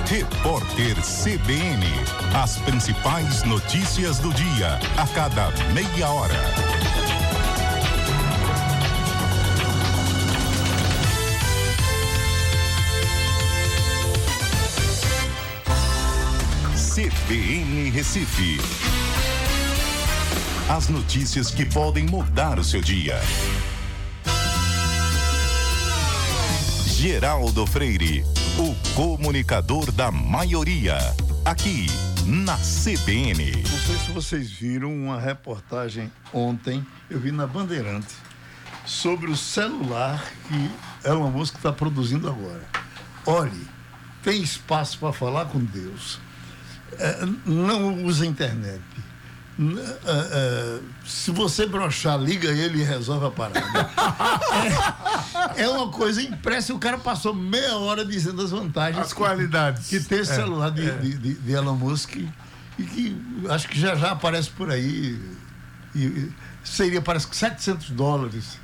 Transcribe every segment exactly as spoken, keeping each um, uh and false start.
Repórter C B N. As principais notícias do dia, a cada meia hora. C B N Recife. As notícias que podem mudar o seu dia. Geraldo Freire, o comunicador da maioria, aqui na C B N. Não sei se vocês viram uma reportagem ontem, eu vi na Bandeirante, sobre o celular que Elon Musk está produzindo agora. Olhe, tem espaço para falar com Deus. É, não usa internet. É, é, se você broxar, liga ele e resolve a parada. É, é uma coisa impressionante. O cara passou meia hora dizendo as vantagens, as qualidades que tem esse é, celular de, é. de, de, de Elon Musk e que acho que já já aparece por aí. E, e seria, parece que setecentos dólares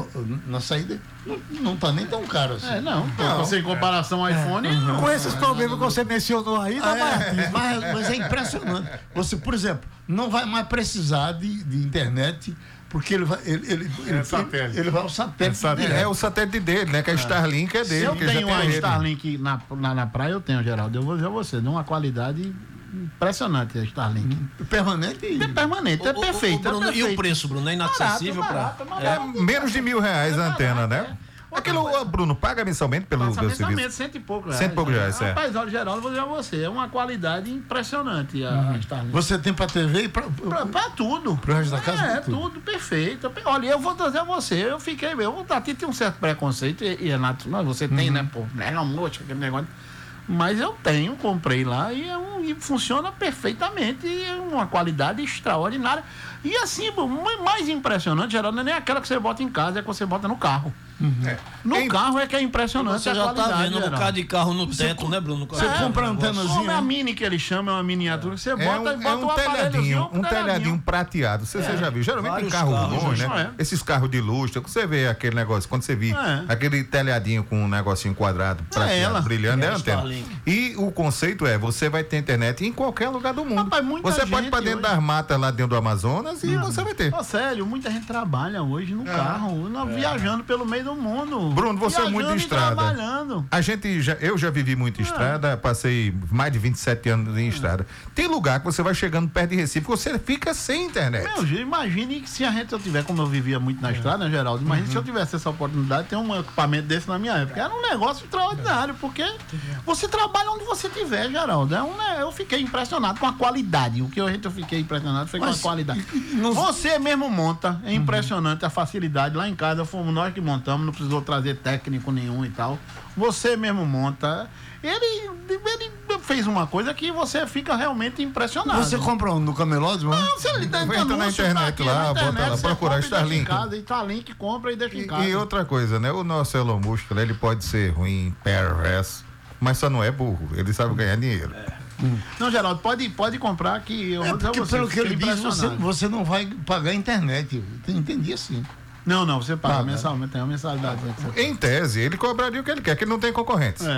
na saída. Não, não tá nem tão caro assim. É, não. não você em comparação ao iPhone. Uhum. Com esses problemas que você mencionou aí, tá é, mas, mas é impressionante. Você, por exemplo, não vai mais precisar de, de internet, porque ele vai. Ele, ele, é ele, satélite. ele vai ao satélite. É, é o satélite dele, né? Que a Starlink é dele. Se eu que tenho uma ele. Starlink na, na, na praia, eu tenho, Geraldo. Eu vou dizer a você, de uma qualidade impressionante a Starlink. Permanente? É permanente, é o, perfeito. O, o Bruno, é perfeito. E o preço, Bruno? É inacessível para. É menos de mil reais a antena, né? Aquilo, Bruno, paga mensalmente pelo Passa meu mensalmente, serviço? cento e pouco reais. Cento e pouco reais, é. Rapaz, olha, Geraldo, vou dizer a você, é uma qualidade impressionante a, uhum. a Starlink. Você tem para T V e para tudo. Para o resto da casa? É, tudo. tudo perfeito. Olha, eu vou dizer a você, eu fiquei, eu aqui tem um certo preconceito, e, e Renato, não, você tem, uhum. né, pô, Elon Musk, aquele negócio. Mas eu tenho, comprei lá e, é um, e funciona perfeitamente, e é uma qualidade extraordinária. E assim, o mais impressionante, Geraldo, não é nem aquela que você bota em casa, é que você bota no carro. Uhum. É. No em... carro é que é impressionante. Você a já tá vendo um bocado de carro no você teto, né, Bruno? Você é, compra uma antena. É a mini que ele chama, é uma miniatura que você bota é um, e bota é um o telhadinho, um telhadinho prateado. Você, é. você já viu? Geralmente Vários em carro carros, longe, né? É. Esses carros de luxo, você vê aquele negócio, quando você vê é. aquele telhadinho com um negocinho quadrado, prateado, é ela. brilhando, é a antena. E o conceito é, você vai ter internet em qualquer lugar do mundo. Rapaz, você pode ir pra dentro hoje. das matas lá dentro do Amazonas e hum. você vai ter. Oh, sério, muita gente trabalha hoje no é. carro, é. viajando pelo meio do mundo. Bruno, você é muito de estrada. Trabalhando. A gente já, eu já vivi muito em é. estrada, passei mais de vinte e sete anos em é. estrada. Tem lugar que você vai chegando perto de Recife, você fica sem internet. Meu, imagine que se a gente eu tiver, como eu vivia muito na estrada, né, Geraldo? Imagine uhum. se eu tivesse essa oportunidade de ter um equipamento desse na minha época. Era um negócio extraordinário, porque você trabalha onde você tiver, Geraldo. É um, né, eu fiquei impressionado com a qualidade. O que eu, eu fiquei impressionado foi com Mas, a qualidade. Não... Você mesmo monta, é impressionante uhum. a facilidade. Lá em casa fomos nós que montamos, não precisou trazer técnico nenhum e tal. Você mesmo monta. Ele, ele fez uma coisa que você fica realmente impressionado. Você compra um no Camelot, mano? Não, você entra na internet lá, bota lá, procurar Starlink. Casa, Starlink, compra e deixa em casa. E, e outra coisa, né? O nosso Elon Musk, ele pode ser ruim, perverso, mas só não é burro. Ele sabe ganhar dinheiro. É. Hum. Não, Geraldo, pode, pode comprar que eu é vou dizer porque você, pelo que ele diz, você, você você não vai pagar a internet. Eu entendi assim. Não, não, você paga, paga. mensalmente, tem uma mensalidade. Em tese, ele cobraria o que ele quer, que ele não tem concorrentes. É.